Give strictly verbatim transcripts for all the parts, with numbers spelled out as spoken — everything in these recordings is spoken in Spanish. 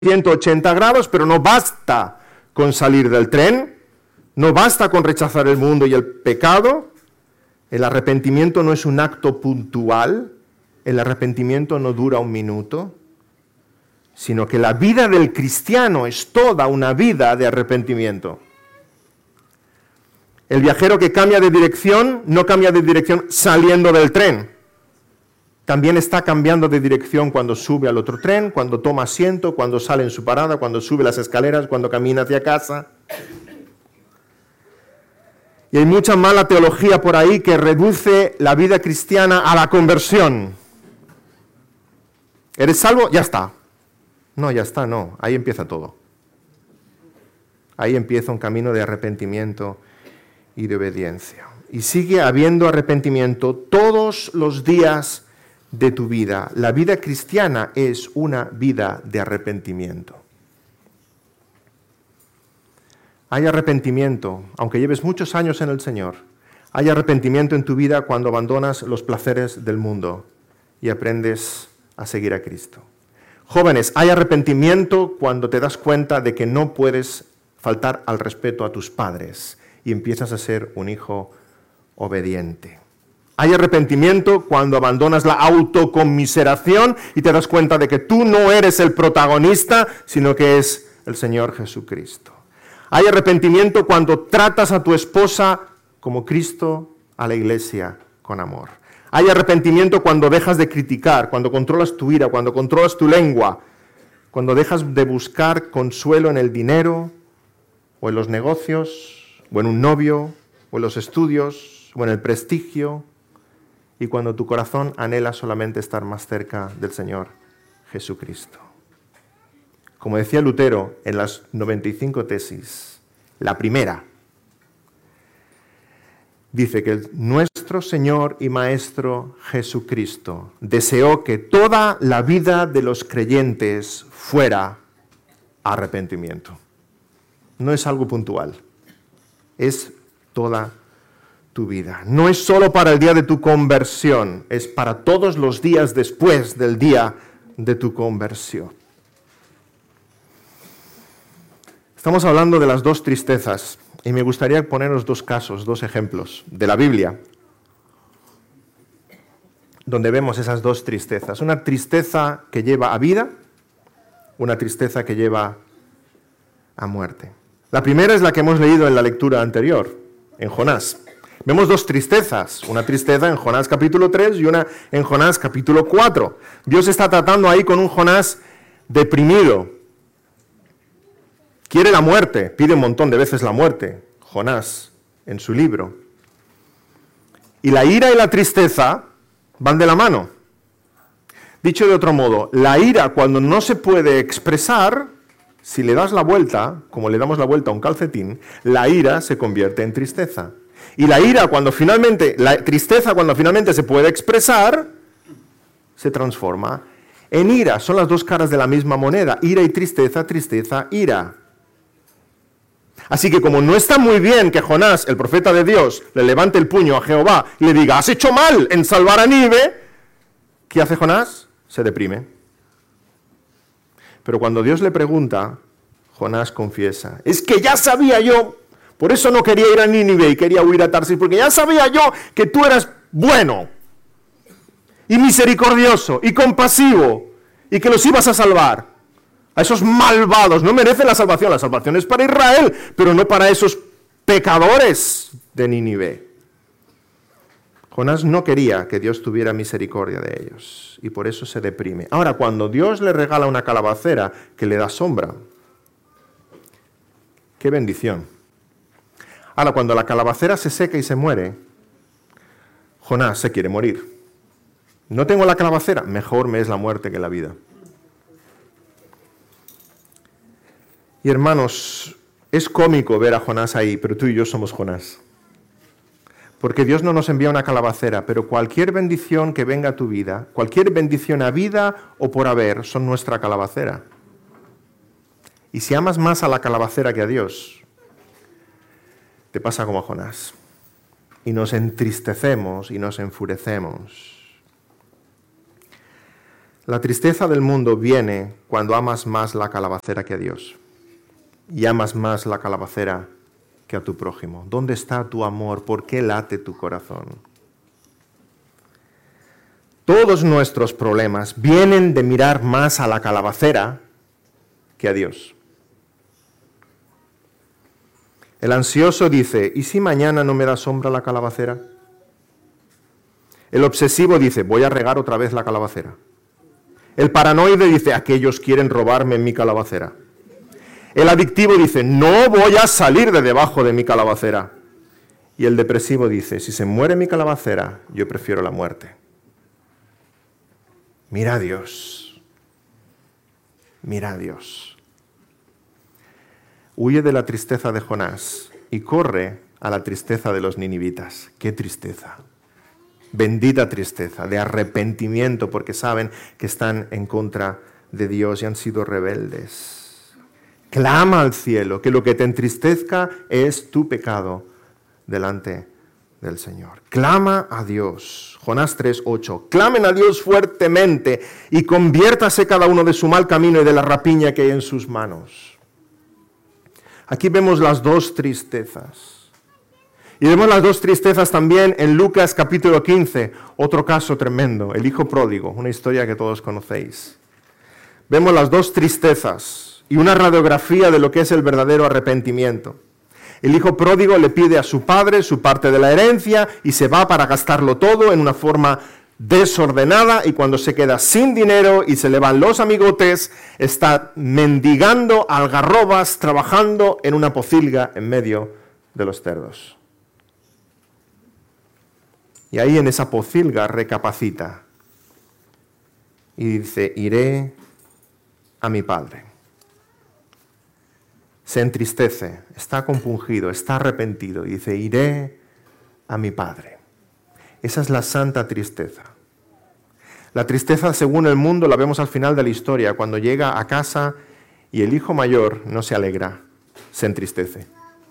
ciento ochenta grados, pero no basta con salir del tren, no basta con rechazar el mundo y el pecado. El arrepentimiento no es un acto puntual, el arrepentimiento no dura un minuto, sino que la vida del cristiano es toda una vida de arrepentimiento. El viajero que cambia de dirección no cambia de dirección saliendo del tren. También está cambiando de dirección cuando sube al otro tren, cuando toma asiento, cuando sale en su parada, cuando sube las escaleras, cuando camina hacia casa. Y hay mucha mala teología por ahí que reduce la vida cristiana a la conversión. ¿Eres salvo? Ya está. No, ya está, no. Ahí empieza todo. Ahí empieza un camino de arrepentimiento y de obediencia. Y sigue habiendo arrepentimiento todos los días de tu vida. La vida cristiana es una vida de arrepentimiento. Hay arrepentimiento, aunque lleves muchos años en el Señor, hay arrepentimiento en tu vida cuando abandonas los placeres del mundo y aprendes a seguir a Cristo. Jóvenes, hay arrepentimiento cuando te das cuenta de que no puedes faltar al respeto a tus padres y empiezas a ser un hijo obediente. Hay arrepentimiento cuando abandonas la autoconmiseración y te das cuenta de que tú no eres el protagonista, sino que es el Señor Jesucristo. Hay arrepentimiento cuando tratas a tu esposa como Cristo a la iglesia con amor. Hay arrepentimiento cuando dejas de criticar, cuando controlas tu ira, cuando controlas tu lengua, cuando dejas de buscar consuelo en el dinero, o en los negocios, o en un novio, o en los estudios, o en el prestigio, y cuando tu corazón anhela solamente estar más cerca del Señor Jesucristo. Como decía Lutero en las noventa y cinco tesis, la primera, dice que nuestro Señor y Maestro Jesucristo deseó que toda la vida de los creyentes fuera arrepentimiento. No es algo puntual, es toda tu vida. No es solo para el día de tu conversión, es para todos los días después del día de tu conversión. Estamos hablando de las dos tristezas y me gustaría poneros dos casos, dos ejemplos de la Biblia, donde vemos esas dos tristezas. Una tristeza que lleva a vida, una tristeza que lleva a muerte. La primera es la que hemos leído en la lectura anterior, en Jonás. Vemos dos tristezas, una tristeza en Jonás capítulo tres y una en Jonás capítulo cuatro. Dios está tratando ahí con un Jonás deprimido. Quiere la muerte, pide un montón de veces la muerte, Jonás, en su libro. Y la ira y la tristeza van de la mano. Dicho de otro modo, la ira cuando no se puede expresar, si le das la vuelta, como le damos la vuelta a un calcetín, la ira se convierte en tristeza. Y la ira cuando finalmente, la tristeza cuando finalmente se puede expresar, se transforma en ira. Son las dos caras de la misma moneda, ira y tristeza, tristeza, ira. Así que como no está muy bien que Jonás, el profeta de Dios, le levante el puño a Jehová y le diga, has hecho mal en salvar a Nínive, ¿qué hace Jonás? Se deprime. Pero cuando Dios le pregunta, Jonás confiesa, es que ya sabía yo, por eso no quería ir a Nínive y quería huir a Tarsis, porque ya sabía yo que tú eras bueno y misericordioso y compasivo y que los ibas a salvar. A esos malvados, no merecen la salvación. La salvación es para Israel, pero no para esos pecadores de Nínive. Jonás no quería que Dios tuviera misericordia de ellos y por eso se deprime. Ahora, cuando Dios le regala una calabacera que le da sombra, ¡qué bendición! Ahora, cuando la calabacera se seca y se muere, Jonás se quiere morir. No tengo la calabacera, mejor me es la muerte que la vida. Y hermanos, es cómico ver a Jonás ahí, pero tú y yo somos Jonás. Porque Dios no nos envía una calabacera, pero cualquier bendición que venga a tu vida, cualquier bendición a vida o por haber, son nuestra calabacera. Y si amas más a la calabacera que a Dios, te pasa como a Jonás. Y nos entristecemos y nos enfurecemos. La tristeza del mundo viene cuando amas más la calabacera que a Dios y amas más la calabacera que a tu prójimo. ¿Dónde está tu amor? ¿Por qué late tu corazón? Todos nuestros problemas vienen de mirar más a la calabacera que a Dios. El ansioso dice, ¿y si mañana no me da sombra la calabacera? El obsesivo dice, voy a regar otra vez la calabacera. El paranoide dice, aquellos quieren robarme mi calabacera. El adictivo dice, no voy a salir de debajo de mi calabacera. Y el depresivo dice, si se muere mi calabacera, yo prefiero la muerte. Mira a Dios. Mira a Dios. Huye de la tristeza de Jonás y corre a la tristeza de los ninivitas. ¡Qué tristeza! Bendita tristeza, de arrepentimiento, porque saben que están en contra de Dios y han sido rebeldes. Clama al cielo, que lo que te entristezca es tu pecado delante del Señor. Clama a Dios. Jonás tres, ocho. Clamen a Dios fuertemente y conviértase cada uno de su mal camino y de la rapiña que hay en sus manos. Aquí vemos las dos tristezas. Y vemos las dos tristezas también en Lucas capítulo quince, otro caso tremendo, el hijo pródigo, una historia que todos conocéis. Vemos las dos tristezas y una radiografía de lo que es el verdadero arrepentimiento. El hijo pródigo le pide a su padre su parte de la herencia y se va para gastarlo todo en una forma desordenada, y cuando se queda sin dinero y se le van los amigotes, está mendigando algarrobas, trabajando en una pocilga en medio de los cerdos. Y ahí en esa pocilga recapacita y dice, iré a mi padre. Se entristece, está compungido, está arrepentido y dice, iré a mi padre. Esa es la santa tristeza. La tristeza, según el mundo, la vemos al final de la historia, cuando llega a casa y el hijo mayor no se alegra, se entristece.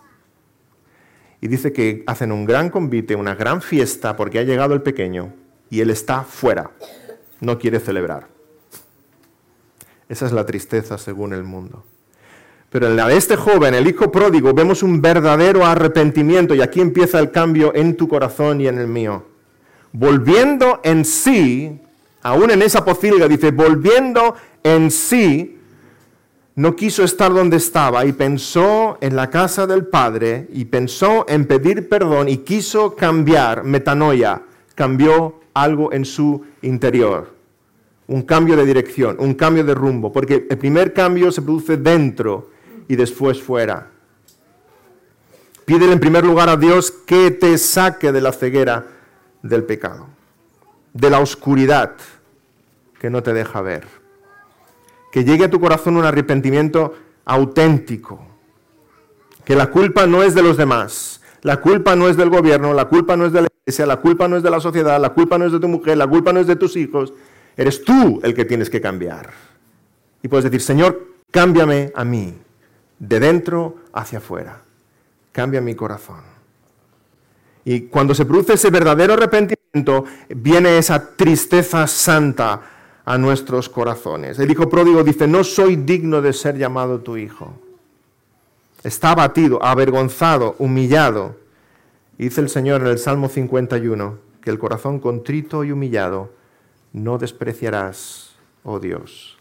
Y dice que hacen un gran convite, una gran fiesta, porque ha llegado el pequeño y él está fuera, no quiere celebrar. Esa es la tristeza según el mundo. Pero en la de este joven, el hijo pródigo, vemos un verdadero arrepentimiento, y aquí empieza el cambio en tu corazón y en el mío. Volviendo en sí, aún en esa pocilga, dice, volviendo en sí, no quiso estar donde estaba y pensó en la casa del Padre y pensó en pedir perdón y quiso cambiar, metanoia, cambió algo en su interior. Un cambio de dirección, un cambio de rumbo, porque el primer cambio se produce dentro y después fuera. Pídele en primer lugar a Dios que te saque de la ceguera del pecado, de la oscuridad que no te deja ver. Que llegue a tu corazón un arrepentimiento auténtico. Que la culpa no es de los demás, la culpa no es del gobierno, la culpa no es de la iglesia, la culpa no es de la sociedad, la culpa no es de tu mujer, la culpa no es de tus hijos. Eres tú el que tienes que cambiar. Y puedes decir, Señor, cámbiame a mí, de dentro hacia afuera. Cambia mi corazón. Y cuando se produce ese verdadero arrepentimiento, viene esa tristeza santa a nuestros corazones. El hijo pródigo dice, no soy digno de ser llamado tu hijo. Está abatido, avergonzado, humillado. Y dice el Señor en el Salmo cincuenta y uno, que el corazón contrito y humillado no despreciarás, oh Dios.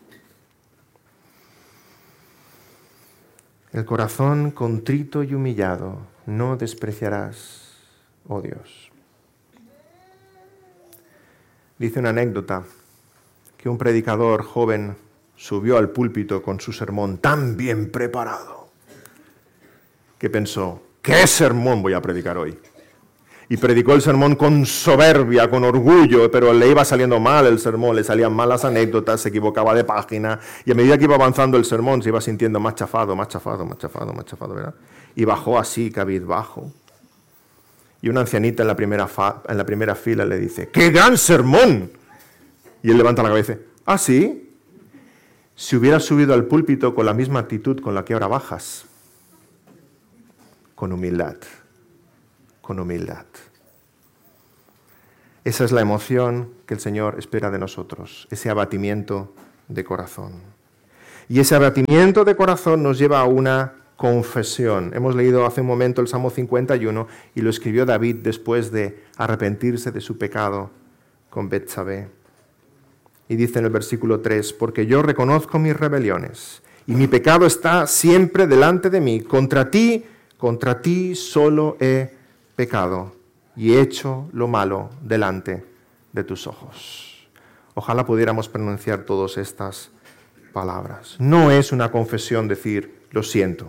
El corazón contrito y humillado no despreciarás, oh Dios. Dice una anécdota que un predicador joven subió al púlpito con su sermón tan bien preparado que pensó, ¿qué sermón voy a predicar hoy? Y predicó el sermón con soberbia, con orgullo, pero le iba saliendo mal el sermón, le salían mal las anécdotas, se equivocaba de página, y a medida que iba avanzando el sermón se iba sintiendo más chafado, más chafado, más chafado, más chafado, ¿verdad? Y bajó así, cabizbajo. Y una ancianita en la primera, fa- en la primera fila le dice, ¡qué gran sermón! Y él levanta la cabeza y dice, ¿ah, sí? Si hubieras subido al púlpito con la misma actitud con la que ahora bajas, con humildad, con humildad. Esa es la emoción que el Señor espera de nosotros, ese abatimiento de corazón. Y ese abatimiento de corazón nos lleva a una confesión. Hemos leído hace un momento el Salmo cincuenta y uno y lo escribió David después de arrepentirse de su pecado con Betsabé. Y dice en el versículo tres, porque yo reconozco mis rebeliones y mi pecado está siempre delante de mí. Contra ti, contra ti solo he pecado y he hecho lo malo delante de tus ojos. Ojalá pudiéramos pronunciar todas estas palabras. No es una confesión decir, lo siento.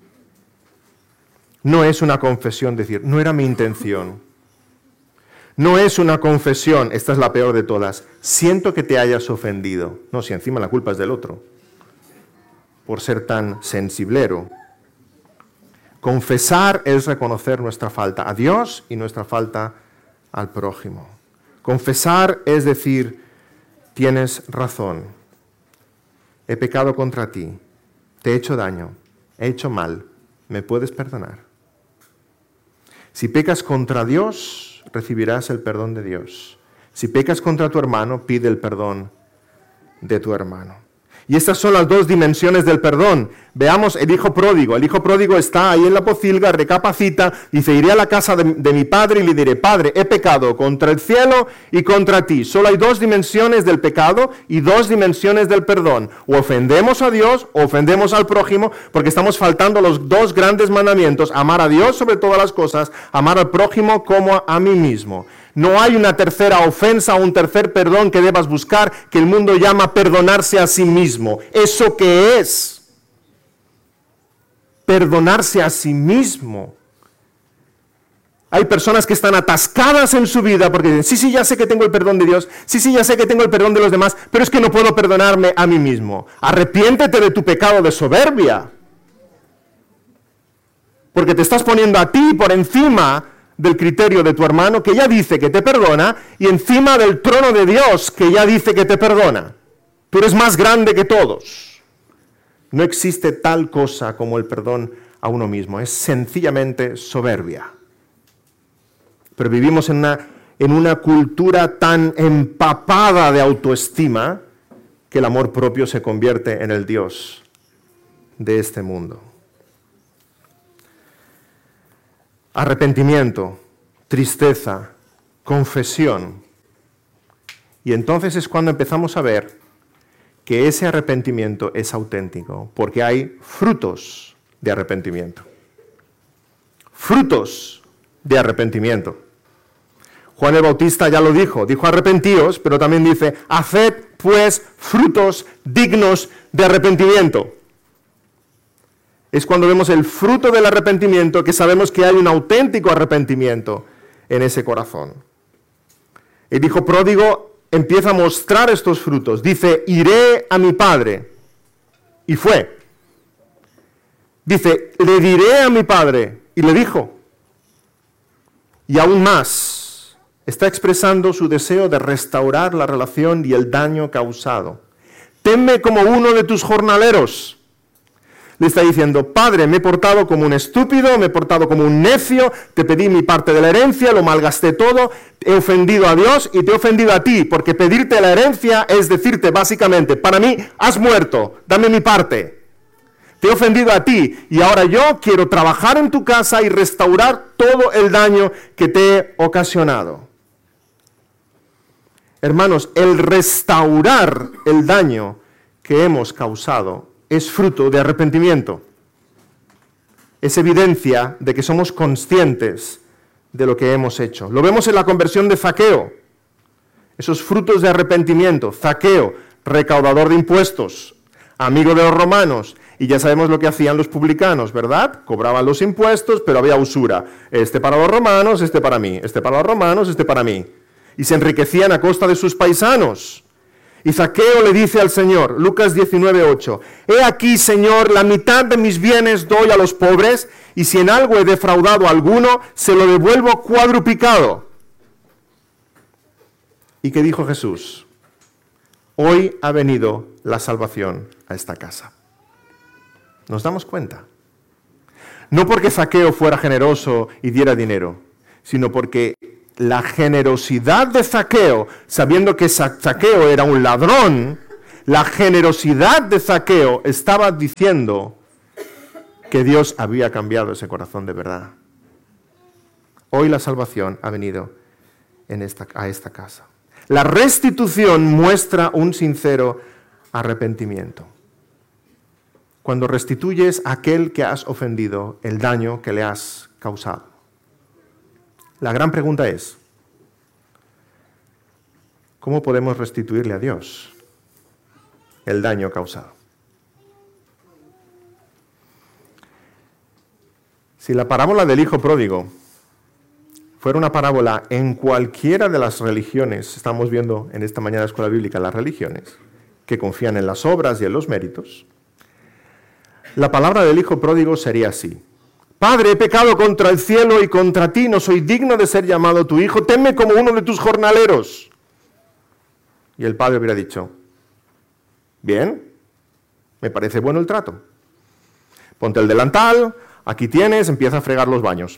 No es una confesión decir, no era mi intención. No es una confesión, esta es la peor de todas, siento que te hayas ofendido. No, si encima la culpa es del otro, por ser tan sensiblero. Confesar es reconocer nuestra falta a Dios y nuestra falta al prójimo. Confesar es decir, tienes razón, he pecado contra ti, te he hecho daño, he hecho mal, ¿me puedes perdonar? Si pecas contra Dios, recibirás el perdón de Dios. Si pecas contra tu hermano, pide el perdón de tu hermano. Y estas son las dos dimensiones del perdón. Veamos el hijo pródigo. El hijo pródigo está ahí en la pocilga, recapacita, dice, iré a la casa de, de mi padre y le diré, Padre, he pecado contra el cielo y contra ti. Solo hay dos dimensiones del pecado y dos dimensiones del perdón. O ofendemos a Dios o ofendemos al prójimo, porque estamos faltando los dos grandes mandamientos, amar a Dios sobre todas las cosas, amar al prójimo como a mí mismo. No hay una tercera ofensa o un tercer perdón que debas buscar, que el mundo llama perdonarse a sí mismo. ¿Eso qué es? Perdonarse a sí mismo. Hay personas que están atascadas en su vida porque dicen, sí, sí, ya sé que tengo el perdón de Dios, sí, sí, ya sé que tengo el perdón de los demás, pero es que no puedo perdonarme a mí mismo. Arrepiéntete de tu pecado de soberbia. Porque te estás poniendo a ti por encima del criterio de tu hermano, que ya dice que te perdona, y encima del trono de Dios, que ya dice que te perdona. Tú eres más grande que todos. No existe tal cosa como el perdón a uno mismo. Es sencillamente soberbia. Pero vivimos en una, en una cultura tan empapada de autoestima que el amor propio se convierte en el Dios de este mundo. Arrepentimiento, tristeza, confesión. Y entonces es cuando empezamos a ver que ese arrepentimiento es auténtico, porque hay frutos de arrepentimiento. Frutos de arrepentimiento. Juan el Bautista ya lo dijo, dijo arrepentíos, pero también dice, haced pues frutos dignos de arrepentimiento. Es cuando vemos el fruto del arrepentimiento que sabemos que hay un auténtico arrepentimiento en ese corazón. El hijo pródigo empieza a mostrar estos frutos. Dice, iré a mi padre. Y fue. Dice, le diré a mi padre. Y le dijo. Y aún más, está expresando su deseo de restaurar la relación y el daño causado. Tenme como uno de tus jornaleros. Le está diciendo, Padre, me he portado como un estúpido, me he portado como un necio, te pedí mi parte de la herencia, lo malgasté todo, he ofendido a Dios y te he ofendido a ti, porque pedirte la herencia es decirte básicamente, para mí has muerto, dame mi parte. Te he ofendido a ti y ahora yo quiero trabajar en tu casa y restaurar todo el daño que te he ocasionado. Hermanos, el restaurar el daño que hemos causado es fruto de arrepentimiento. Es evidencia de que somos conscientes de lo que hemos hecho. Lo vemos en la conversión de Zaqueo. Esos frutos de arrepentimiento. Zaqueo, recaudador de impuestos, amigo de los romanos. Y ya sabemos lo que hacían los publicanos, ¿verdad? Cobraban los impuestos, pero había usura. Este para los romanos, este para mí. Este para los romanos, este para mí. Y se enriquecían a costa de sus paisanos. Y Zaqueo le dice al Señor, Lucas diecinueve ocho, he aquí, Señor, la mitad de mis bienes doy a los pobres, y si en algo he defraudado a alguno, se lo devuelvo cuadruplicado. ¿Y qué dijo Jesús? Hoy ha venido la salvación a esta casa. ¿Nos damos cuenta? No porque Zaqueo fuera generoso y diera dinero, sino porque la generosidad de Zaqueo, sabiendo que Zaqueo era un ladrón, la generosidad de Zaqueo estaba diciendo que Dios había cambiado ese corazón de verdad. Hoy la salvación ha venido en esta, a esta casa. La restitución muestra un sincero arrepentimiento. Cuando restituyes a aquel que has ofendido el daño que le has causado. La gran pregunta es, ¿cómo podemos restituirle a Dios el daño causado? Si la parábola del hijo pródigo fuera una parábola en cualquiera de las religiones, estamos viendo en esta mañana de escuela bíblica las religiones, que confían en las obras y en los méritos, la palabra del hijo pródigo sería así: Padre, he pecado contra el cielo y contra ti, no soy digno de ser llamado tu hijo, tenme como uno de tus jornaleros. Y el padre hubiera dicho, bien, me parece bueno el trato. Ponte el delantal, aquí tienes, empieza a fregar los baños.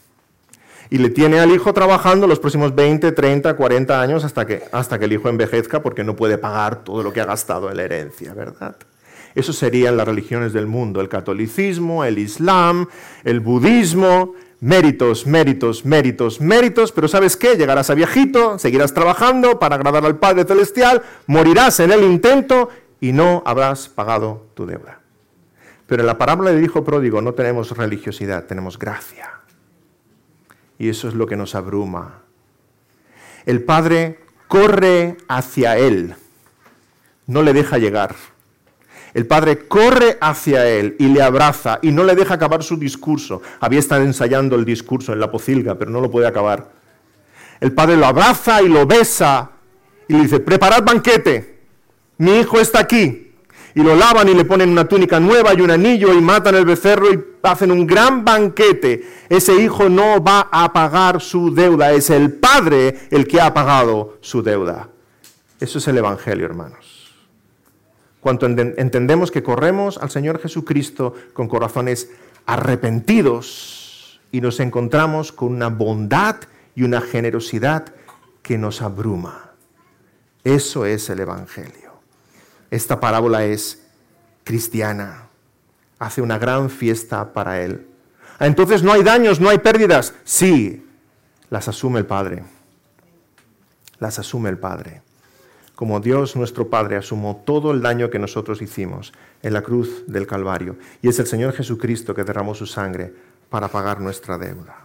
Y le tiene al hijo trabajando los próximos veinte, treinta, cuarenta años hasta que, hasta que el hijo envejezca porque no puede pagar todo lo que ha gastado en la herencia, ¿verdad? Eso serían las religiones del mundo, el catolicismo, el islam, el budismo, méritos, méritos, méritos, méritos, pero ¿sabes qué? Llegarás a viejito, seguirás trabajando para agradar al Padre Celestial, morirás en el intento y no habrás pagado tu deuda. Pero en la parábola del hijo pródigo no tenemos religiosidad, tenemos gracia. Y eso es lo que nos abruma. El Padre corre hacia él, no le deja llegar. El Padre corre hacia él y le abraza y no le deja acabar su discurso. Había estado ensayando el discurso en la pocilga, pero no lo puede acabar. El Padre lo abraza y lo besa y le dice, preparad banquete, mi hijo está aquí. Y lo lavan y le ponen una túnica nueva y un anillo y matan el becerro y hacen un gran banquete. Ese hijo no va a pagar su deuda, es el Padre el que ha pagado su deuda. Eso es el Evangelio, hermanos. Cuando entendemos que corremos al Señor Jesucristo con corazones arrepentidos y nos encontramos con una bondad y una generosidad que nos abruma. Eso es el Evangelio. Esta parábola es cristiana. Hace una gran fiesta para él. Entonces no hay daños, no hay pérdidas. Sí, las asume el Padre. Las asume el Padre. Como Dios nuestro Padre asumió todo el daño que nosotros hicimos en la cruz del Calvario. Y es el Señor Jesucristo que derramó su sangre para pagar nuestra deuda.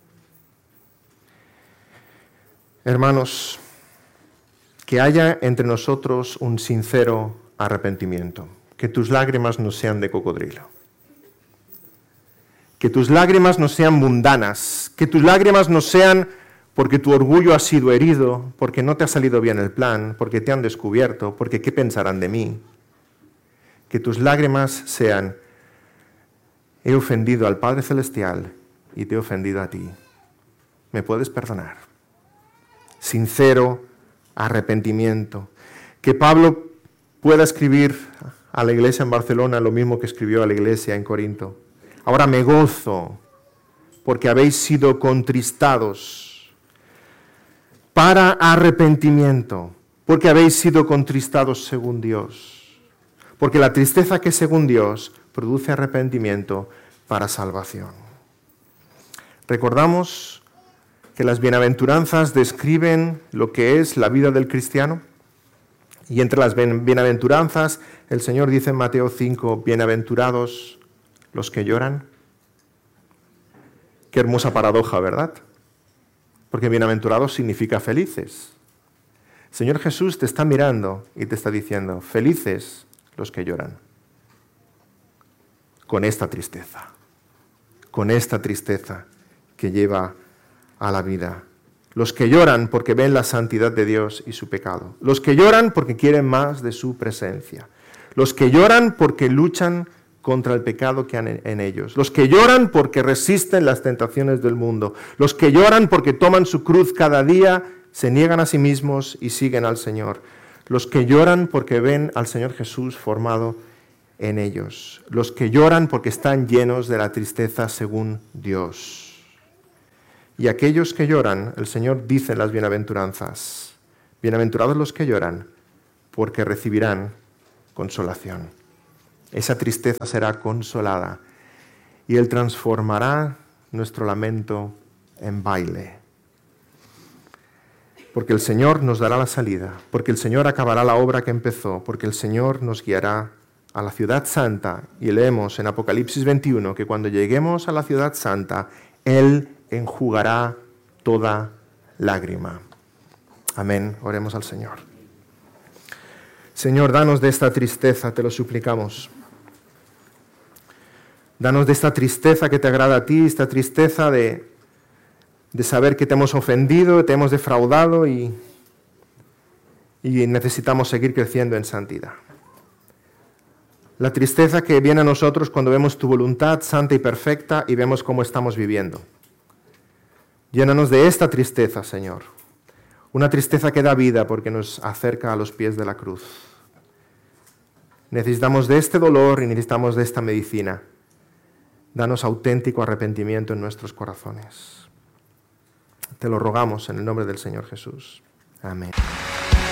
Hermanos, que haya entre nosotros un sincero arrepentimiento. Que tus lágrimas no sean de cocodrilo. Que tus lágrimas no sean mundanas. Que tus lágrimas no sean porque tu orgullo ha sido herido, porque no te ha salido bien el plan, porque te han descubierto, porque ¿qué pensarán de mí? Que tus lágrimas sean, he ofendido al Padre Celestial y te he ofendido a ti. ¿Me puedes perdonar? Sincero arrepentimiento. Que Pablo pueda escribir a la iglesia en Barcelona lo mismo que escribió a la iglesia en Corinto. Ahora me gozo porque habéis sido contristados para arrepentimiento, porque habéis sido contristados según Dios. Porque la tristeza que según Dios produce arrepentimiento para salvación. Recordamos que las bienaventuranzas describen lo que es la vida del cristiano. Y entre las bienaventuranzas, el Señor dice en Mateo cinco, bienaventurados los que lloran. Qué hermosa paradoja, ¿verdad? Porque bienaventurados significa felices. El Señor Jesús te está mirando y te está diciendo, felices los que lloran. Con esta tristeza, con esta tristeza que lleva a la vida. Los que lloran porque ven la santidad de Dios y su pecado. Los que lloran porque quieren más de su presencia. Los que lloran porque luchan contra el pecado que hay en ellos. Los que lloran porque resisten las tentaciones del mundo. Los que lloran porque toman su cruz cada día, se niegan a sí mismos y siguen al Señor. Los que lloran porque ven al Señor Jesús formado en ellos. Los que lloran porque están llenos de la tristeza según Dios. Y aquellos que lloran, el Señor dice en las bienaventuranzas, bienaventurados los que lloran, porque recibirán consolación. Esa tristeza será consolada y Él transformará nuestro lamento en baile. Porque el Señor nos dará la salida, porque el Señor acabará la obra que empezó, porque el Señor nos guiará a la ciudad santa. Y leemos en Apocalipsis veintiuno que cuando lleguemos a la ciudad santa, Él enjugará toda lágrima. Amén. Oremos al Señor. Señor, danos de esta tristeza, te lo suplicamos. Danos de esta tristeza que te agrada a ti, esta tristeza de, de saber que te hemos ofendido, te hemos defraudado y, y necesitamos seguir creciendo en santidad. La tristeza que viene a nosotros cuando vemos tu voluntad santa y perfecta y vemos cómo estamos viviendo. Llénanos de esta tristeza, Señor. Una tristeza que da vida porque nos acerca a los pies de la cruz. Necesitamos de este dolor y necesitamos de esta medicina. Danos auténtico arrepentimiento en nuestros corazones. Te lo rogamos en el nombre del Señor Jesús. Amén.